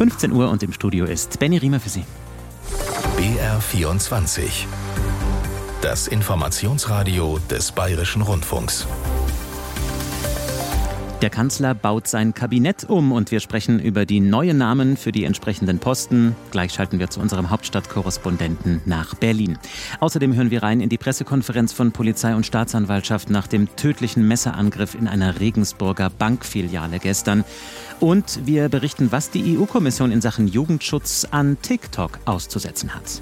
15 Uhr und im Studio ist Benny Riemer für Sie. BR24. Das Informationsradio des Bayerischen Rundfunks. Der Kanzler baut sein Kabinett um und wir sprechen über die neuen Namen für die entsprechenden Posten. Gleich schalten wir zu unserem Hauptstadtkorrespondenten nach Berlin. Außerdem hören wir rein in die Pressekonferenz von Polizei und Staatsanwaltschaft nach dem tödlichen Messerangriff in einer Regensburger Bankfiliale gestern. Und wir berichten, was die EU-Kommission in Sachen Jugendschutz an TikTok auszusetzen hat.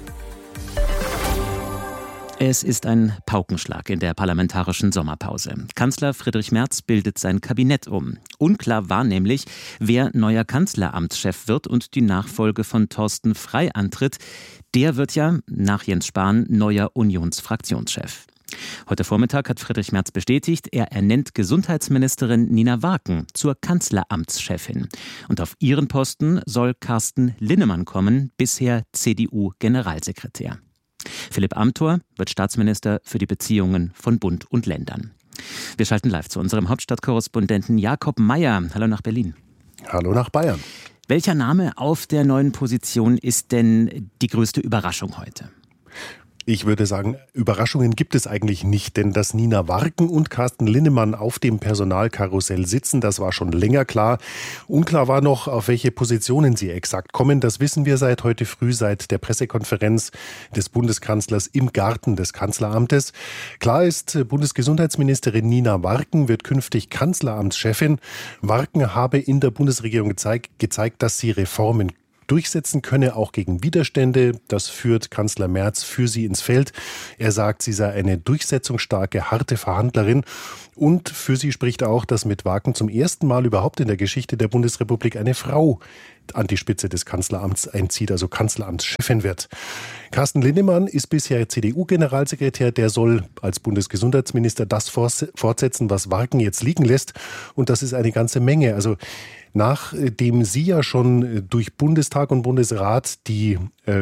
Es ist ein Paukenschlag in der parlamentarischen Sommerpause. Kanzler Friedrich Merz bildet sein Kabinett um. Unklar war nämlich, wer neuer Kanzleramtschef wird und die Nachfolge von Thorsten Frey antritt. Der wird ja nach Jens Spahn neuer Unionsfraktionschef. Heute Vormittag hat Friedrich Merz bestätigt, er ernennt Gesundheitsministerin Nina Warken zur Kanzleramtschefin. Und auf ihren Posten soll Carsten Linnemann kommen, bisher CDU-Generalsekretär. Philipp Amthor wird Staatsminister für die Beziehungen von Bund und Ländern. Wir schalten live zu unserem Hauptstadtkorrespondenten Jakob Mayer. Hallo nach Berlin. Hallo nach Bayern. Welcher Name auf der neuen Position ist denn die größte Überraschung heute? Ich würde sagen, Überraschungen gibt es eigentlich nicht, denn dass Nina Warken und Carsten Linnemann auf dem Personalkarussell sitzen, das war schon länger klar. Unklar war noch, auf welche Positionen sie exakt kommen. Das wissen wir seit heute früh, seit der Pressekonferenz des Bundeskanzlers im Garten des Kanzleramtes. Klar ist, Bundesgesundheitsministerin Nina Warken wird künftig Kanzleramtschefin. Warken habe in der Bundesregierung gezeigt, dass sie Reformen durchsetzen könne, auch gegen Widerstände. Das führt Kanzler Merz für sie ins Feld. Er sagt, sie sei eine durchsetzungsstarke, harte Verhandlerin. Und für sie spricht auch, dass mit Warken zum ersten Mal überhaupt in der Geschichte der Bundesrepublik eine Frau an die Spitze des Kanzleramts einzieht, also Kanzleramtschefin wird. Carsten Linnemann ist bisher CDU-Generalsekretär. Der soll als Bundesgesundheitsminister das fortsetzen, was Warken jetzt liegen lässt. Und das ist eine ganze Menge. Also nachdem sie ja schon durch Bundestag und Bundesrat die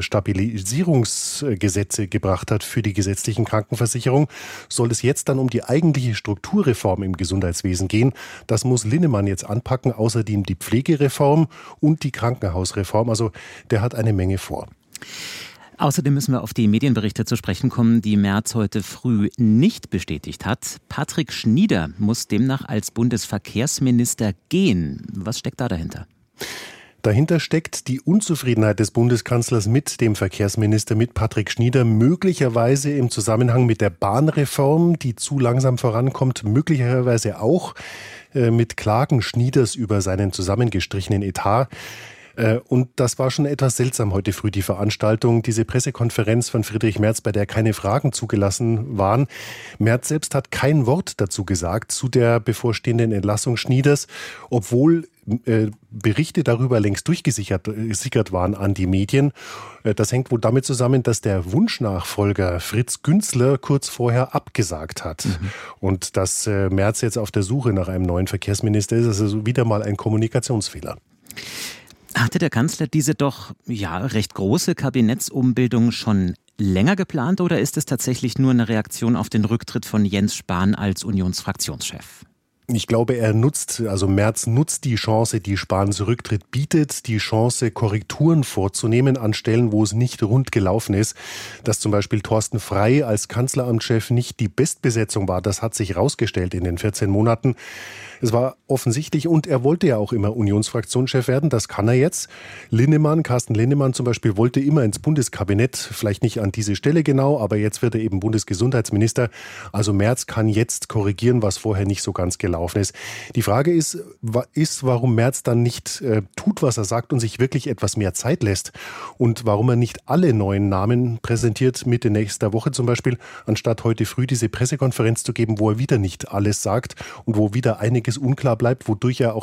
Stabilisierungsgesetze gebracht hat für die gesetzlichen Krankenversicherungen, soll es jetzt dann um die eigentliche Strukturreform im Gesundheitswesen gehen. Das muss Linnemann jetzt anpacken, außerdem die Pflegereform und die Krankenhausreform. Also der hat eine Menge vor. Außerdem müssen wir auf die Medienberichte zu sprechen kommen, die Merz heute früh nicht bestätigt hat. Patrick Schnieder muss demnach als Bundesverkehrsminister gehen. Was steckt da dahinter? Dahinter steckt die Unzufriedenheit des Bundeskanzlers mit dem Verkehrsminister, mit Patrick Schnieder, möglicherweise im Zusammenhang mit der Bahnreform, die zu langsam vorankommt, möglicherweise auch mit Klagen Schnieders über seinen zusammengestrichenen Etat. Und das war schon etwas seltsam heute früh, die Veranstaltung, diese Pressekonferenz von Friedrich Merz, bei der keine Fragen zugelassen waren. Merz selbst hat kein Wort dazu gesagt, zu der bevorstehenden Entlassung Schnieders, obwohl Berichte darüber längst durchgesickert waren an die Medien. Das hängt wohl damit zusammen, dass der Wunschnachfolger Fritz Günzler kurz vorher abgesagt hat. Und dass Merz jetzt auf der Suche nach einem neuen Verkehrsminister ist, also wieder mal ein Kommunikationsfehler. Hatte der Kanzler diese doch recht große Kabinettsumbildung schon länger geplant oder ist es tatsächlich nur eine Reaktion auf den Rücktritt von Jens Spahn als Unionsfraktionschef? Ich glaube, Merz nutzt die Chance, die Spahns Rücktritt bietet, die Chance, Korrekturen vorzunehmen an Stellen, wo es nicht rund gelaufen ist. Dass zum Beispiel Thorsten Frey als Kanzleramtschef nicht die Bestbesetzung war, das hat sich herausgestellt in den 14 Monaten. Es war offensichtlich und er wollte ja auch immer Unionsfraktionschef werden, das kann er jetzt. Carsten Linnemann zum Beispiel wollte immer ins Bundeskabinett, vielleicht nicht an diese Stelle genau, aber jetzt wird er eben Bundesgesundheitsminister. Also Merz kann jetzt korrigieren, was vorher nicht so ganz gelaufen ist. Die Frage ist, warum Merz dann nicht tut, was er sagt und sich wirklich etwas mehr Zeit lässt und warum er nicht alle neuen Namen präsentiert, Mitte nächster Woche zum Beispiel, anstatt heute früh diese Pressekonferenz zu geben, wo er wieder nicht alles sagt und wo wieder einiges unklar bleibt, wodurch er auch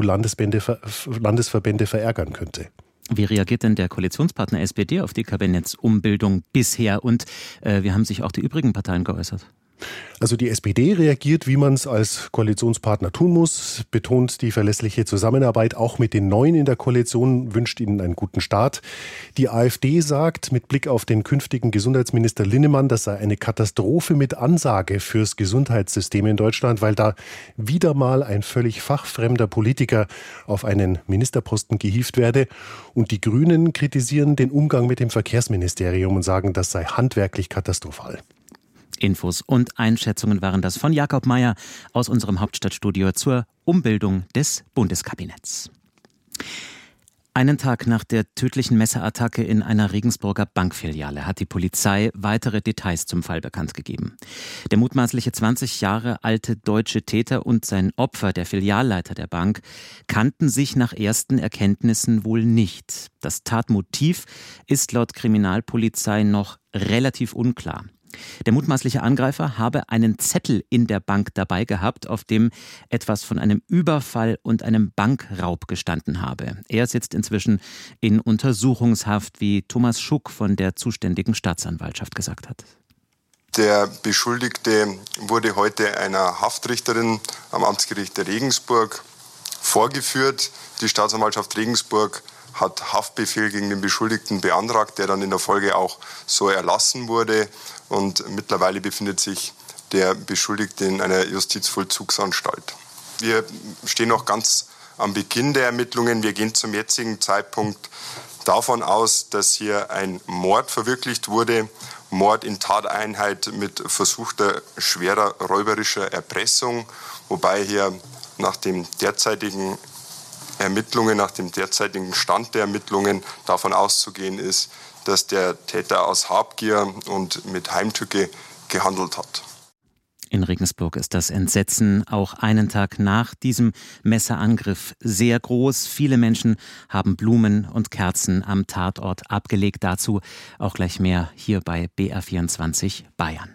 CDU-Landesverbände verärgern könnte. Wie reagiert denn der Koalitionspartner SPD auf die Kabinettsumbildung bisher? Und wie haben sich auch die übrigen Parteien geäußert? Also die SPD reagiert, wie man es als Koalitionspartner tun muss, betont die verlässliche Zusammenarbeit auch mit den Neuen in der Koalition, wünscht ihnen einen guten Start. Die AfD sagt mit Blick auf den künftigen Gesundheitsminister Linnemann, das sei eine Katastrophe mit Ansage fürs Gesundheitssystem in Deutschland, weil da wieder mal ein völlig fachfremder Politiker auf einen Ministerposten gehievt werde. Und die Grünen kritisieren den Umgang mit dem Verkehrsministerium und sagen, das sei handwerklich katastrophal. Infos und Einschätzungen waren das von Jakob Mayer aus unserem Hauptstadtstudio zur Umbildung des Bundeskabinetts. Einen Tag nach der tödlichen Messerattacke in einer Regensburger Bankfiliale hat die Polizei weitere Details zum Fall bekannt gegeben. Der mutmaßliche 20 Jahre alte deutsche Täter und sein Opfer, der Filialleiter der Bank, kannten sich nach ersten Erkenntnissen wohl nicht. Das Tatmotiv ist laut Kriminalpolizei noch relativ unklar. Der mutmaßliche Angreifer habe einen Zettel in der Bank dabei gehabt, auf dem etwas von einem Überfall und einem Bankraub gestanden habe. Er sitzt inzwischen in Untersuchungshaft, wie Thomas Schuck von der zuständigen Staatsanwaltschaft gesagt hat. Der Beschuldigte wurde heute einer Haftrichterin am Amtsgericht der Regensburg vorgeführt. Die Staatsanwaltschaft Regensburg hat Haftbefehl gegen den Beschuldigten beantragt, der dann in der Folge auch so erlassen wurde. Und mittlerweile befindet sich der Beschuldigte in einer Justizvollzugsanstalt. Wir stehen noch ganz am Beginn der Ermittlungen. Wir gehen zum jetzigen Zeitpunkt davon aus, dass hier ein Mord verwirklicht wurde. Mord in Tateinheit mit versuchter schwerer räuberischer Erpressung, wobei hier nach dem derzeitigen Stand der Ermittlungen davon auszugehen ist, dass der Täter aus Habgier und mit Heimtücke gehandelt hat. In Regensburg ist das Entsetzen auch einen Tag nach diesem Messerangriff sehr groß. Viele Menschen haben Blumen und Kerzen am Tatort abgelegt. Dazu auch gleich mehr hier bei BR24 Bayern.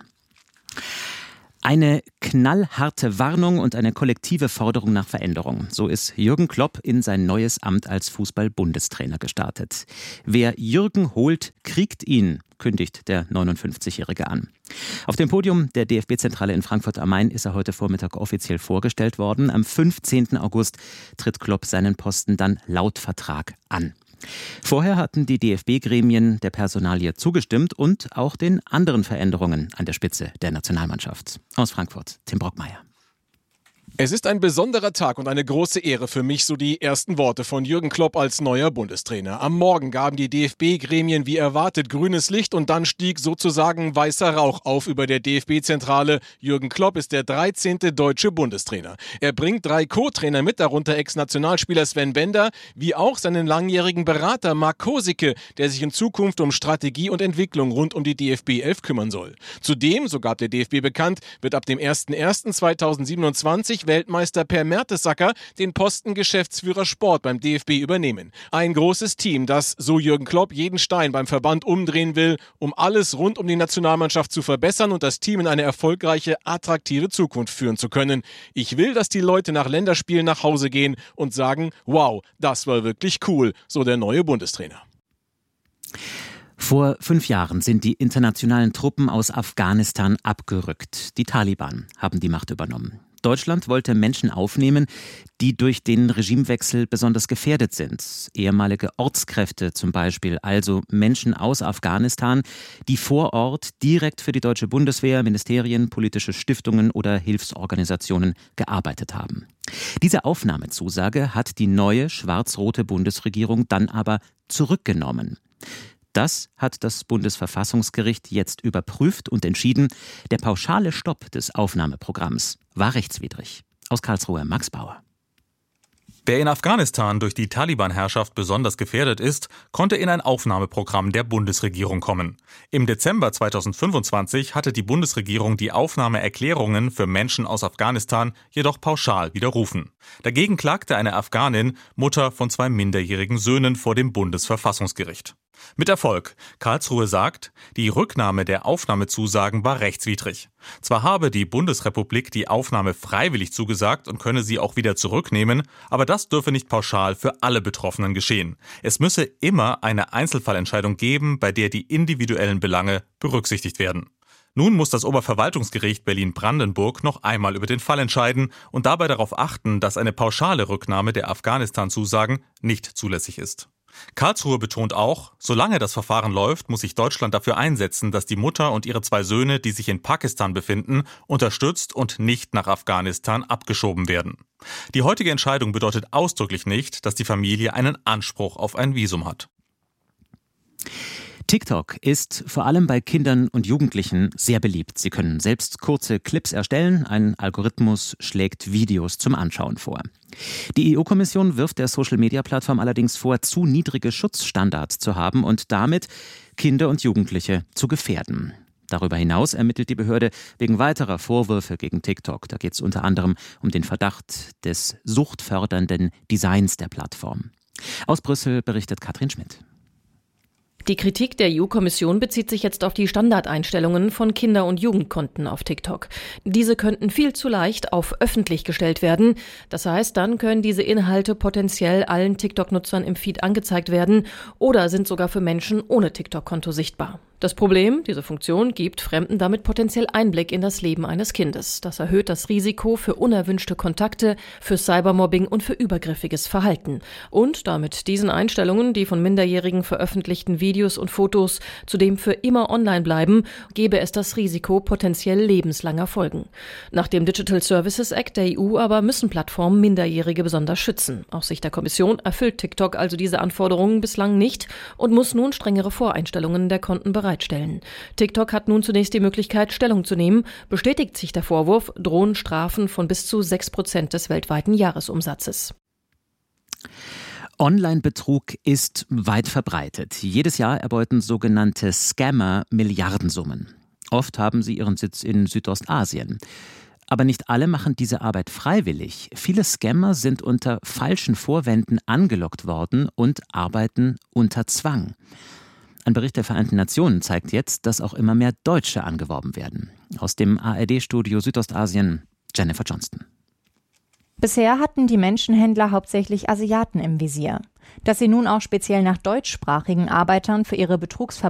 Eine knallharte Warnung und eine kollektive Forderung nach Veränderung. So ist Jürgen Klopp in sein neues Amt als Fußball-Bundestrainer gestartet. Wer Jürgen holt, kriegt ihn, kündigt der 59-Jährige an. Auf dem Podium der DFB-Zentrale in Frankfurt am Main ist er heute Vormittag offiziell vorgestellt worden. Am 15. August tritt Klopp seinen Posten dann laut Vertrag an. Vorher hatten die DFB-Gremien der Personalie zugestimmt und auch den anderen Veränderungen an der Spitze der Nationalmannschaft. Aus Frankfurt, Tim Brockmeier. Es ist ein besonderer Tag und eine große Ehre für mich, so die ersten Worte von Jürgen Klopp als neuer Bundestrainer. Am Morgen gaben die DFB-Gremien wie erwartet grünes Licht und dann stieg sozusagen weißer Rauch auf über der DFB-Zentrale. Jürgen Klopp ist der 13. deutsche Bundestrainer. Er bringt 3 Co-Trainer mit, darunter Ex-Nationalspieler Sven Bender, wie auch seinen langjährigen Berater Marc Kosicke, der sich in Zukunft um Strategie und Entwicklung rund um die DFB 11 kümmern soll. Zudem, so gab der DFB bekannt, wird ab dem 01.01.2027 Weltmeister Per Mertesacker den Posten Geschäftsführer Sport beim DFB übernehmen. Ein großes Team, das, so Jürgen Klopp, jeden Stein beim Verband umdrehen will, um alles rund um die Nationalmannschaft zu verbessern und das Team in eine erfolgreiche, attraktive Zukunft führen zu können. Ich will, dass die Leute nach Länderspielen nach Hause gehen und sagen, wow, das war wirklich cool, so der neue Bundestrainer. Vor 5 Jahren sind die internationalen Truppen aus Afghanistan abgerückt. Die Taliban haben die Macht übernommen. Deutschland wollte Menschen aufnehmen, die durch den Regimewechsel besonders gefährdet sind. Ehemalige Ortskräfte zum Beispiel, also Menschen aus Afghanistan, die vor Ort direkt für die deutsche Bundeswehr, Ministerien, politische Stiftungen oder Hilfsorganisationen gearbeitet haben. Diese Aufnahmezusage hat die neue schwarz-rote Bundesregierung dann aber zurückgenommen. Das hat das Bundesverfassungsgericht jetzt überprüft und entschieden, der pauschale Stopp des Aufnahmeprogramms war rechtswidrig. Aus Karlsruhe, Max Bauer. Wer in Afghanistan durch die Taliban-Herrschaft besonders gefährdet ist, konnte in ein Aufnahmeprogramm der Bundesregierung kommen. Im Dezember 2025 hatte die Bundesregierung die Aufnahmeerklärungen für Menschen aus Afghanistan jedoch pauschal widerrufen. Dagegen klagte eine Afghanin, Mutter von 2 minderjährigen Söhnen, vor dem Bundesverfassungsgericht. Mit Erfolg. Karlsruhe sagt, die Rücknahme der Aufnahmezusagen war rechtswidrig. Zwar habe die Bundesrepublik die Aufnahme freiwillig zugesagt und könne sie auch wieder zurücknehmen, aber das dürfe nicht pauschal für alle Betroffenen geschehen. Es müsse immer eine Einzelfallentscheidung geben, bei der die individuellen Belange berücksichtigt werden. Nun muss das Oberverwaltungsgericht Berlin-Brandenburg noch einmal über den Fall entscheiden und dabei darauf achten, dass eine pauschale Rücknahme der Afghanistan-Zusagen nicht zulässig ist. Karlsruhe betont auch, solange das Verfahren läuft, muss sich Deutschland dafür einsetzen, dass die Mutter und ihre 2 Söhne, die sich in Pakistan befinden, unterstützt und nicht nach Afghanistan abgeschoben werden. Die heutige Entscheidung bedeutet ausdrücklich nicht, dass die Familie einen Anspruch auf ein Visum hat. TikTok ist vor allem bei Kindern und Jugendlichen sehr beliebt. Sie können selbst kurze Clips erstellen. Ein Algorithmus schlägt Videos zum Anschauen vor. Die EU-Kommission wirft der Social-Media-Plattform allerdings vor, zu niedrige Schutzstandards zu haben und damit Kinder und Jugendliche zu gefährden. Darüber hinaus ermittelt die Behörde wegen weiterer Vorwürfe gegen TikTok. Da geht es unter anderem um den Verdacht des suchtfördernden Designs der Plattform. Aus Brüssel berichtet Katrin Schmidt. Die Kritik der EU-Kommission bezieht sich jetzt auf die Standardeinstellungen von Kinder- und Jugendkonten auf TikTok. Diese könnten viel zu leicht auf öffentlich gestellt werden. Das heißt, dann können diese Inhalte potenziell allen TikTok-Nutzern im Feed angezeigt werden oder sind sogar für Menschen ohne TikTok-Konto sichtbar. Das Problem, diese Funktion gibt Fremden damit potenziell Einblick in das Leben eines Kindes. Das erhöht das Risiko für unerwünschte Kontakte, für Cybermobbing und für übergriffiges Verhalten. Und damit diesen Einstellungen, die von Minderjährigen veröffentlichten Videos und Fotos zudem für immer online bleiben, gäbe es das Risiko potenziell lebenslanger Folgen. Nach dem Digital Services Act der EU aber müssen Plattformen Minderjährige besonders schützen. Aus Sicht der Kommission erfüllt TikTok also diese Anforderungen bislang nicht und muss nun strengere Voreinstellungen der Konten bereitstellen. TikTok hat nun zunächst die Möglichkeit, Stellung zu nehmen. Bestätigt sich der Vorwurf, drohen Strafen von bis zu 6% des weltweiten Jahresumsatzes. Online-Betrug ist weit verbreitet. Jedes Jahr erbeuten sogenannte Scammer Milliardensummen. Oft haben sie ihren Sitz in Südostasien. Aber nicht alle machen diese Arbeit freiwillig. Viele Scammer sind unter falschen Vorwänden angelockt worden und arbeiten unter Zwang. Ein Bericht der Vereinten Nationen zeigt jetzt, dass auch immer mehr Deutsche angeworben werden. Aus dem ARD-Studio Südostasien, Jennifer Johnston. Bisher hatten die Menschenhändler hauptsächlich Asiaten im Visier. Dass sie nun auch speziell nach deutschsprachigen Arbeitern für ihre